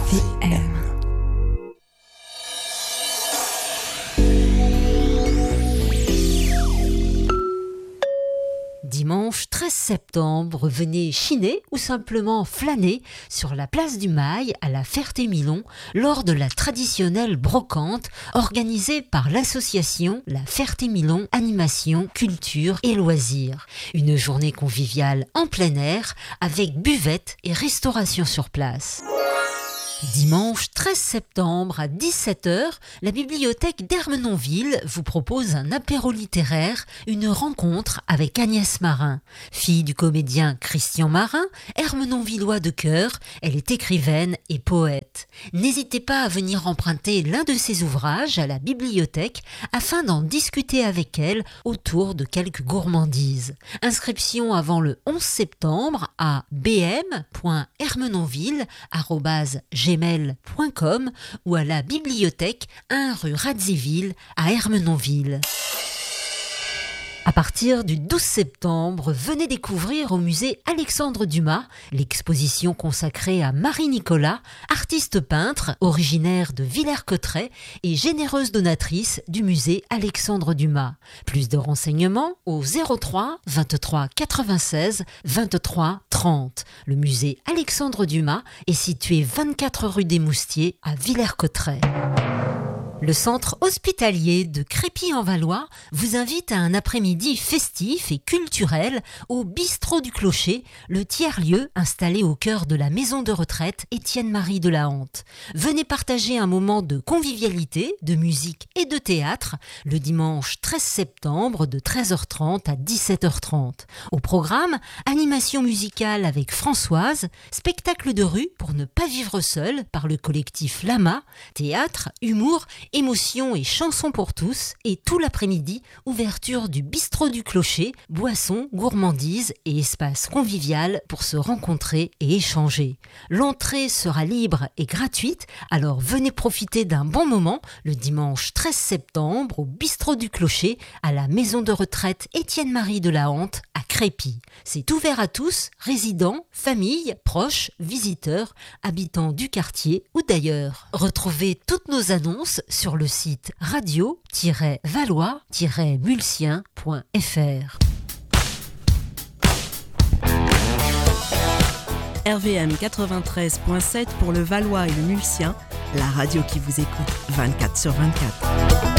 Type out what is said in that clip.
RVM. Dimanche 13 septembre, venez chiner ou simplement flâner sur la place du Mail à la Ferté-Milon lors de la traditionnelle brocante organisée par l'association La Ferté-Milon Animation, Culture et Loisirs. Une journée conviviale en plein air avec buvette et restauration sur place. Dimanche 13 septembre à 17h, la bibliothèque d'Ermenonville vous propose un apéro littéraire, une rencontre avec Agnès Marin. Fille du comédien Christian Marin, ermenonvillois de cœur, elle est écrivaine et poète. N'hésitez pas à venir emprunter l'un de ses ouvrages à la bibliothèque afin d'en discuter avec elle autour de quelques gourmandises. Inscription avant le 11 septembre à bm.ermenonville@gmail.com ou à la bibliothèque 1 rue Radziwiłł à Ermenonville. À partir du 12 septembre, venez découvrir au musée Alexandre Dumas l'exposition consacrée à Marie Nicolas, artiste peintre originaire de Villers-Cotterêts et généreuse donatrice du musée Alexandre Dumas. Plus de renseignements au 03 23 96 23 30. Le musée Alexandre Dumas est situé 24 rue des Moustiers à Villers-Cotterêts. Le centre hospitalier de Crépy-en-Valois vous invite à un après-midi festif et culturel au Bistrot du Clocher, le tiers-lieu installé au cœur de la maison de retraite Étienne-Marie de la Hante. Venez partager un moment de convivialité, de musique et de théâtre le dimanche 13 septembre de 13h30 à 17h30. Au programme, animation musicale avec Françoise, spectacle de rue pour ne pas vivre seul par le collectif Lama, théâtre, humour, émotions et chansons pour tous, et tout l'après-midi, ouverture du bistrot du Clocher, boissons, gourmandises et espace convivial pour se rencontrer et échanger. L'entrée sera libre et gratuite, alors venez profiter d'un bon moment le dimanche 13 septembre au bistrot du Clocher à la maison de retraite Étienne-Marie de la Hante à Crépy. C'est ouvert à tous, résidents, familles, proches, visiteurs, habitants du quartier ou d'ailleurs. Retrouvez toutes nos annonces sur le site radio-valois-mulsien.fr. RVM 93.7 pour le Valois et le Mulsien, la radio qui vous écoute 24/24.